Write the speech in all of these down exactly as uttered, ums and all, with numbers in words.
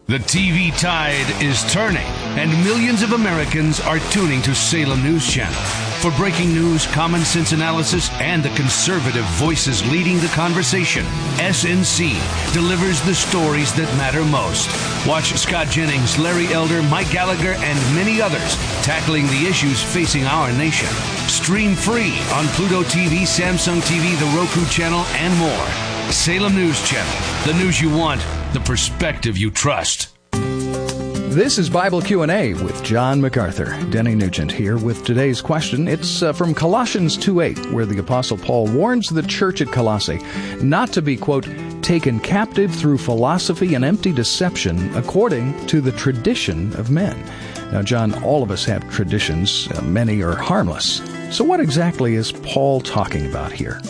The T V tide is turning, and millions of Americans are tuning to Salem News Channel. For breaking news, common sense analysis, and the conservative voices leading the conversation, S N C delivers the stories that matter most. Watch Scott Jennings, Larry Elder, Mike Gallagher, and many others tackling the issues facing our nation. Stream free on Pluto T V, Samsung T V, the Roku channel, and more. Salem News Channel, the news you want, the perspective you trust. This is Bible Q and A with John MacArthur. Denny Nugent here with today's question. It's uh, from Colossians two eight, where the Apostle Paul warns the church at Colossae not to be, quote, taken captive through philosophy and empty deception according to the tradition of men. Now, John, all of us have traditions. Uh, many are harmless. So what exactly is Paul talking about here?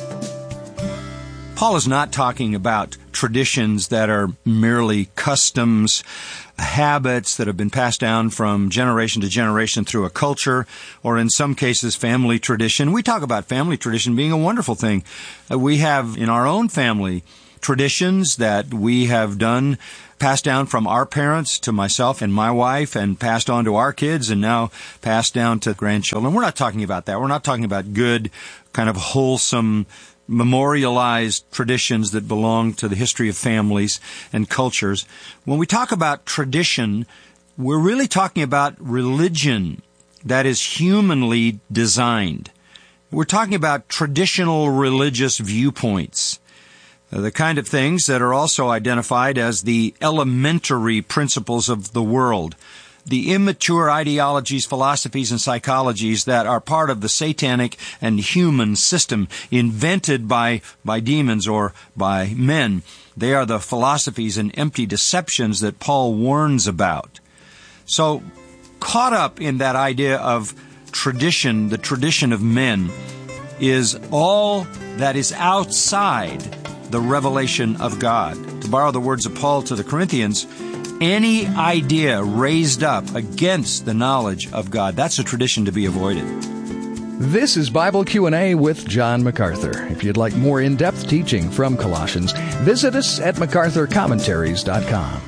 Paul is not talking about traditions that are merely customs, habits that have been passed down from generation to generation through a culture, or in some cases, family tradition. We talk about family tradition being a wonderful thing. Uh, we have in our own family traditions that we have done, passed down from our parents to myself and my wife, and passed on to our kids, and now passed down to grandchildren. We're not talking about that. We're not talking about good, kind of wholesome, memorialized traditions that belong to the history of families and cultures. When we talk about tradition, we're really talking about religion that is humanly designed. We're talking about traditional religious viewpoints, the kind of things that are also identified as the elementary principles of the world, the immature ideologies, philosophies, and psychologies that are part of the satanic and human system invented by, by demons or by men. They are the philosophies and empty deceptions that Paul warns about. So, caught up in that idea of tradition, the tradition of men, is all that is outside the revelation of God. To borrow the words of Paul to the Corinthians, any idea raised up against the knowledge of God, that's a tradition to be avoided. This is Bible Q and A with John MacArthur. If you'd like more in-depth teaching from Colossians, visit us at macarthur commentaries dot com.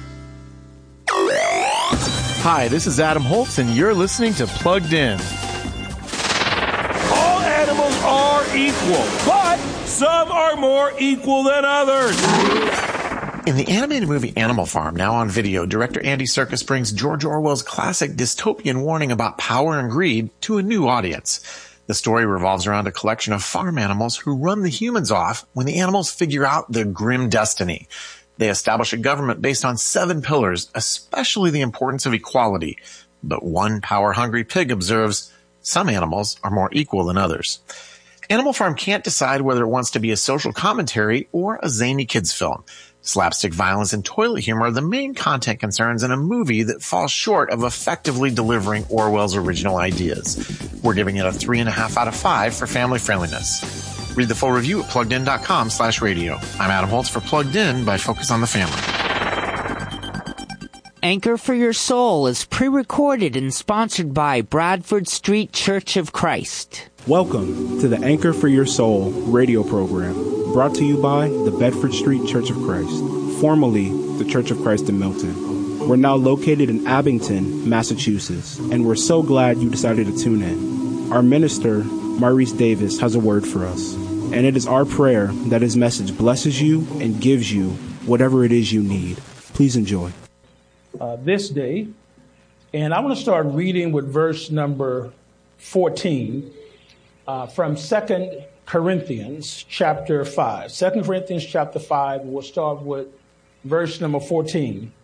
Hi, this is Adam Holtz, and you're listening to Plugged In. All animals are equal, but some are more equal than others. In the animated movie Animal Farm, now on video, director Andy Serkis brings George Orwell's classic dystopian warning about power and greed to a new audience. The story revolves around a collection of farm animals who run the humans off when the animals figure out their grim destiny. They establish a government based on seven pillars, especially the importance of equality. But one power-hungry pig observes, some animals are more equal than others. Animal Farm can't decide whether it wants to be a social commentary or a zany kids film. Slapstick violence and toilet humor are the main content concerns in a movie that falls short of effectively delivering Orwell's original ideas. We're giving it a three and a half out of five for family friendliness. Read the full review at pluggedin.com slash radio. I'm Adam Holtz for Plugged In by Focus on the Family. Anchor for Your Soul is pre-recorded and sponsored by Bradford Street Church of Christ. Welcome to the Anchor for Your Soul radio program, brought to you by the Bedford Street Church of Christ, formerly the Church of Christ in Milton. We're now located in Abington, Massachusetts, and we're so glad you decided to tune in. Our minister, Maurice Davis, has a word for us, and it is our prayer that his message blesses you and gives you whatever it is you need. Please enjoy. Uh, this day, and I'm going to start reading with verse number fourteen uh, from Second Corinthians chapter five. Second Corinthians chapter five, we'll start with verse number fourteen.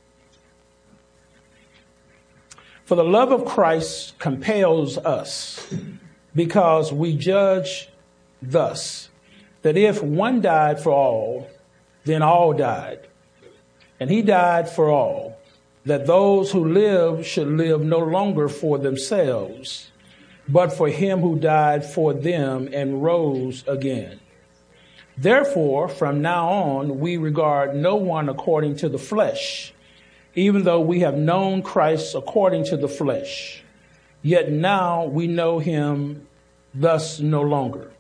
For the love of Christ compels us, because we judge thus, that if one died for all, then all died. And he died for all, that those who live should live no longer for themselves, but for him who died for them and rose again. Therefore, from now on, we regard no one according to the flesh, even though we have known Christ according to the flesh. Yet now we know him thus no longer.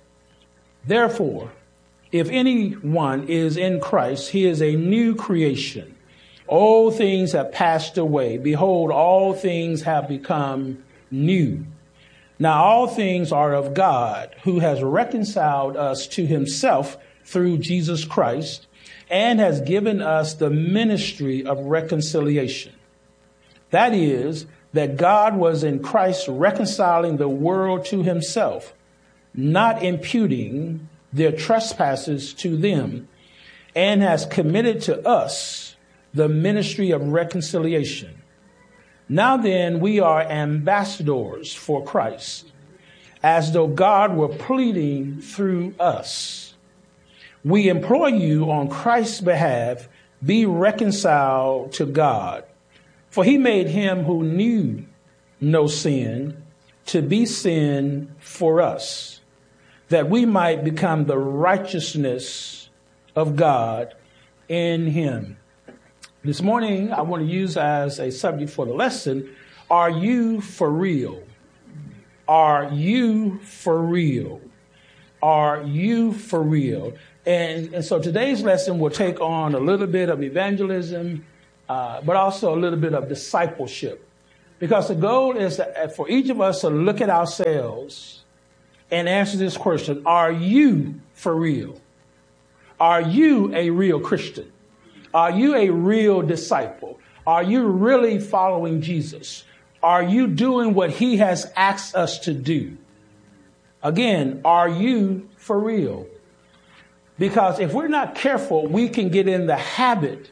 Therefore, if anyone is in Christ, he is a new creation. Old things have passed away. Behold, all things have become new. Now all things are of God, who has reconciled us to himself through Jesus Christ, and has given us the ministry of reconciliation. That is, that God was in Christ reconciling the world to himself, not imputing their trespasses to them, and has committed to us the ministry of reconciliation. Now then, we are ambassadors for Christ, as though God were pleading through us. We implore you on Christ's behalf, be reconciled to God. For he made him who knew no sin to be sin for us, that we might become the righteousness of God in him. This morning, I want to use as a subject for the lesson, are you for real? Are you for real? Are you for real? And, and so today's lesson will take on a little bit of evangelism, uh, but also a little bit of discipleship. Because the goal is that for each of us to look at ourselves and answer this question, are you for real? Are you a real Christian? Are you a real disciple? Are you really following Jesus? Are you doing what he has asked us to do? Again, are you for real? Because if we're not careful, we can get in the habit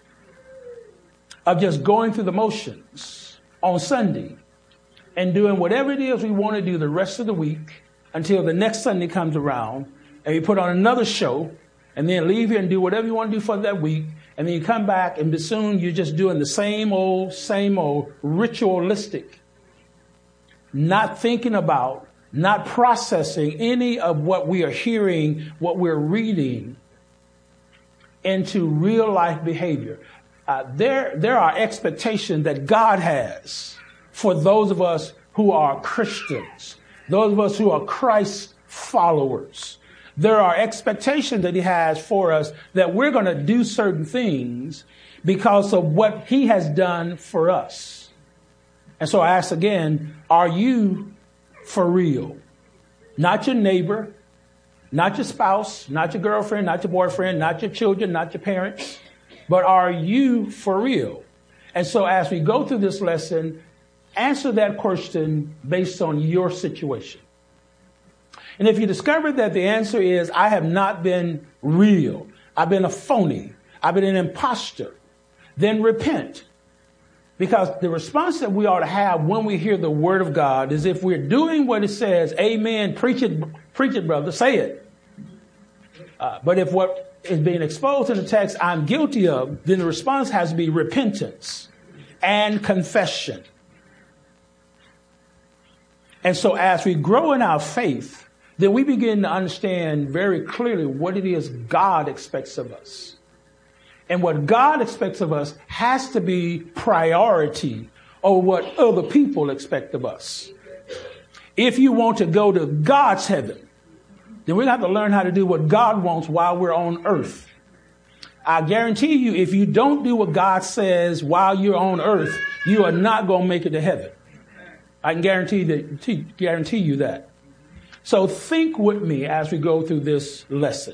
of just going through the motions on Sunday and doing whatever it is we want to do the rest of the week until the next Sunday comes around and we put on another show and then leave here and do whatever you want to do for that week. And then you come back and soon you're just doing the same old, same old ritualistic, not thinking about, not processing any of what we are hearing, what we're reading into real life behavior. Uh, there, there are expectations that God has for those of us who are Christians, those of us who are Christ followers. There are expectations that he has for us that we're going to do certain things because of what he has done for us. And so I ask again, are you for real? Not your neighbor, not your spouse, not your girlfriend, not your boyfriend, not your children, not your parents, but are you for real? And so as we go through this lesson, answer that question based on your situation. And if you discover that the answer is, I have not been real, I've been a phony, I've been an imposter, then repent. Because the response that we ought to have when we hear the word of God is if we're doing what it says, amen, preach it, preach it, brother, say it. Uh, but if what is being exposed in the text I'm guilty of, then the response has to be repentance and confession. And so as we grow in our faith, then we begin to understand very clearly what it is God expects of us. And what God expects of us has to be priority over what other people expect of us. If you want to go to God's heaven, then we have to learn how to do what God wants while we're on earth. I guarantee you, if you don't do what God says while you're on earth, you are not going to make it to heaven. I can guarantee that, guarantee you that. So think with me as we go through this lesson.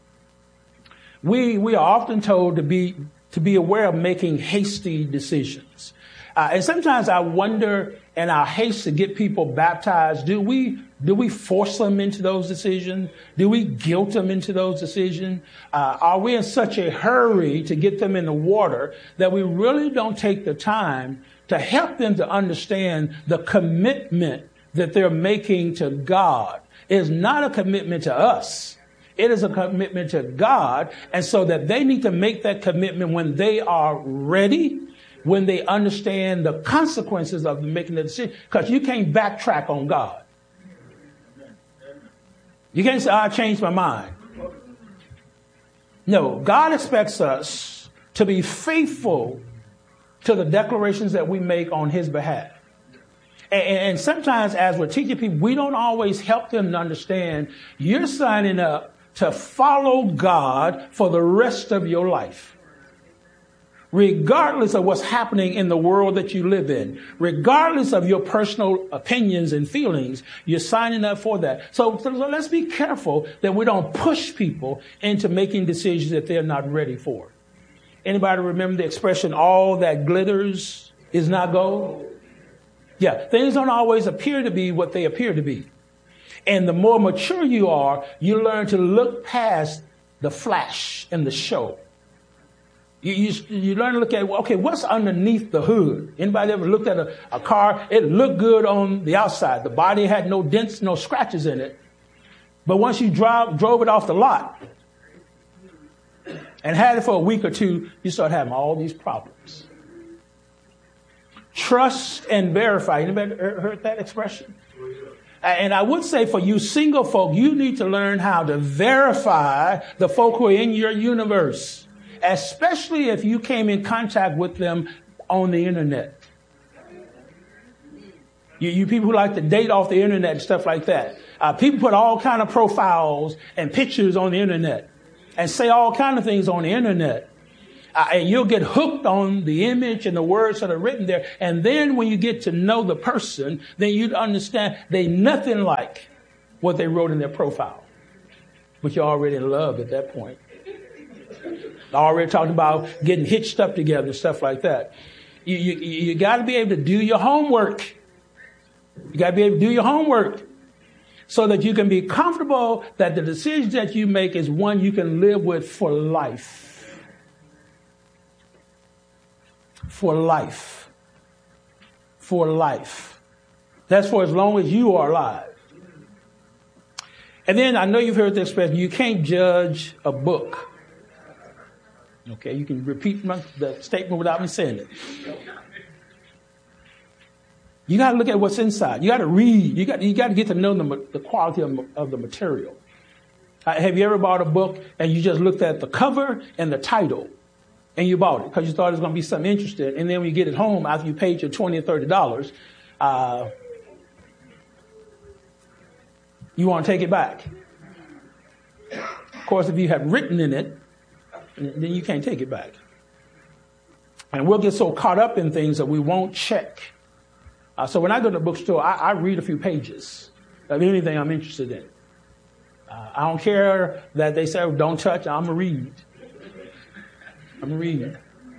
We we are often told to be to be aware of making hasty decisions. Uh, and sometimes I wonder, in our haste to get people baptized, do we do we force them into those decisions? Do we guilt them into those decisions? Uh, are we in such a hurry to get them in the water that we really don't take the time to help them to understand the commitment that they're making to God? It is not a commitment to us. It is a commitment to God. And so that they need to make that commitment when they are ready, when they understand the consequences of making the decision. Because you can't backtrack on God. You can't say, I changed my mind. No, God expects us to be faithful to the declarations that we make on his behalf. And sometimes as we're teaching people, we don't always help them to understand you're signing up to follow God for the rest of your life. regardless of what's happening in the world that you live in, regardless of your personal opinions and feelings, you're signing up for that. So, so let's be careful that we don't push people into making decisions that they're not ready for. Anybody remember the expression, all that glitters is not gold? Yeah, things don't always appear to be what they appear to be. And the more mature you are, you learn to look past the flash and the show. You, you, you learn to look at, okay, what's underneath the hood? Anybody ever looked at a, a car? It looked good on the outside. The body had no dents, no scratches in it. But once you drive, drove it off the lot and had it for a week or two, you start having all these problems. Trust and verify. Anybody heard that expression? And I would say for you single folk, you need to learn how to verify the folk who are in your universe, especially if you came in contact with them on the internet. You, you people who like to date off the internet and stuff like that. Uh, people put all kind of profiles and pictures on the internet and say all kind of things on the internet. Uh, and you'll get hooked on the image and the words that are written there. And then when you get to know the person, then you'd understand they nothing like what they wrote in their profile. But you're already in love at that point. Already talking about getting hitched up together and stuff like that. You, you, you got to be able to do your homework. You got to be able to do your homework so that you can be comfortable that the decisions that you make is one you can live with for life. For life. For life. That's for as long as you are alive. And then I know you've heard the expression, you can't judge a book. Okay, you can repeat my, the statement without me saying it. You got to look at what's inside. You got to read. You got you got to get to know the, the quality of, of the material. Uh, have you ever bought a book and you just looked at the cover and the title? And you bought it because you thought it was going to be something interesting. And then when you get it home, after you paid your twenty or thirty dollars, uh, you want to take it back. Of course, if you have written in it, then you can't take it back. And we'll get so caught up in things that we won't check. Uh, so when I go to the bookstore, I, I read a few pages of anything I'm interested in. Uh, I don't care that they say, oh, don't touch, I'm going to read. I'm reading.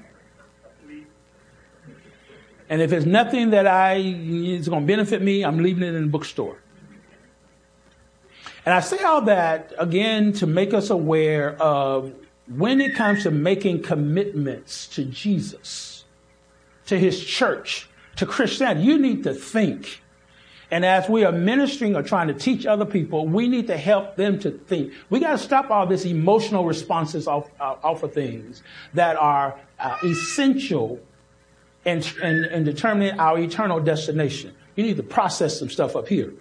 And if it's nothing that I is going to benefit me, I'm leaving it in the bookstore. And I say all that, again, to make us aware of when it comes to making commitments to Jesus, to his church, to Christianity, you need to think. And as we are ministering or trying to teach other people, we need to help them to think. We got to stop all this emotional responses off, uh, off of things that are uh, essential in, in, in determining our eternal destination. You need to process some stuff up here.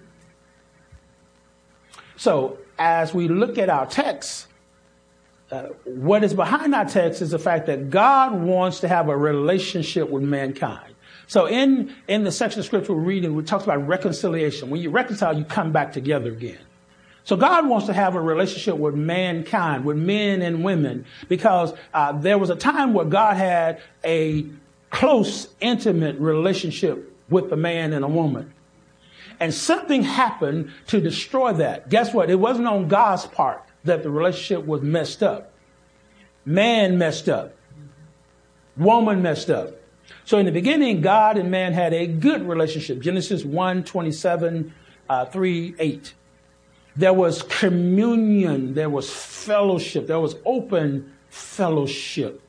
So as we look at our text, uh, what is behind our text is the fact that God wants to have a relationship with mankind. So in, in the section of scripture we're reading, we talk about reconciliation. When you reconcile, you come back together again. So God wants to have a relationship with mankind, with men and women, because uh, there was a time where God had a close, intimate relationship with a man and a woman. And something happened to destroy that. Guess what? It wasn't on God's part that the relationship was messed up. Man messed up. Woman messed up. So in the beginning, God and man had a good relationship. Genesis one, twenty-seven, uh, three, eight. There was communion. There was fellowship. There was open fellowship.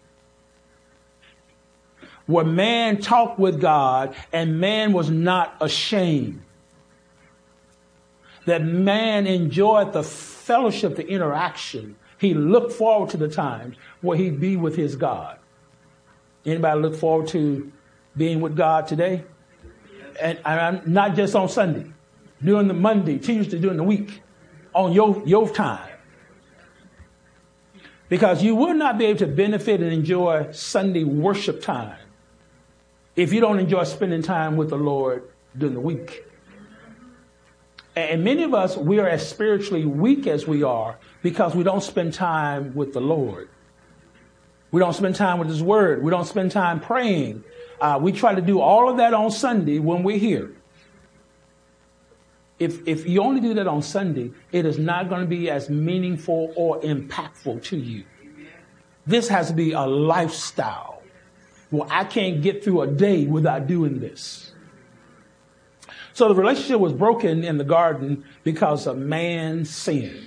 Where man talked with God and man was not ashamed. That man enjoyed the fellowship, the interaction. He looked forward to the times where he'd be with his God. Anybody look forward to being with God today? And I'm not just on Sunday, during the Monday, Tuesday, during the week, on your, your time. Because you will not be able to benefit and enjoy Sunday worship time if you don't enjoy spending time with the Lord during the week. And many of us, we are as spiritually weak as we are because we don't spend time with the Lord. We don't spend time with his word. We don't spend time praying. Uh, we try to do all of that on Sunday when we're here. If, if you only do that on Sunday, it is not going to be as meaningful or impactful to you. This has to be a lifestyle. Well, I can't get through a day without doing this. So the relationship was broken in the garden because of man's sin.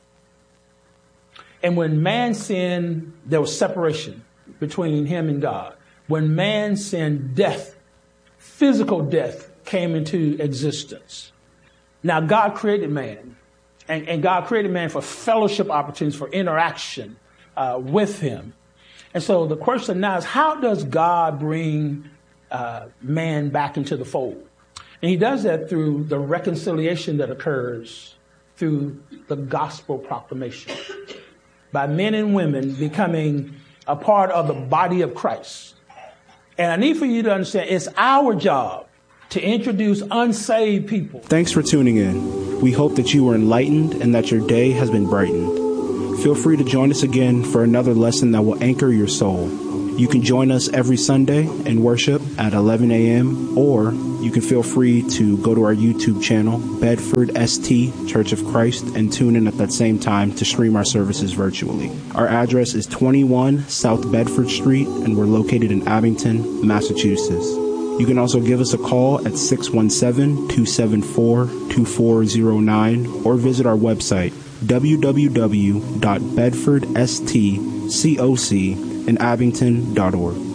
And when man sinned, there was separation between him and God. When man sinned, death, physical death, came into existence. Now, God created man, and, and God created man for fellowship opportunities, for interaction uh, with him. And so the question now is, how does God bring uh, man back into the fold? And he does that through the reconciliation that occurs through the gospel proclamation, by men and women becoming a part of the body of Christ. And I need for you to understand, it's our job to introduce unsaved people. Thanks for tuning in. We hope that you were enlightened and that your day has been brightened. Feel free to join us again for another lesson that will anchor your soul. You can join us every Sunday in worship at eleven a.m. or you can feel free to go to our YouTube channel, Bedford S T Church of Christ, and tune in at that same time to stream our services virtually. Our address is twenty-one South Bedford Street, and we're located in Abington, Massachusetts. You can also give us a call at six one seven, two seven four, two four zero nine or visit our website, w w w dot bedford s t coc in abington dot org.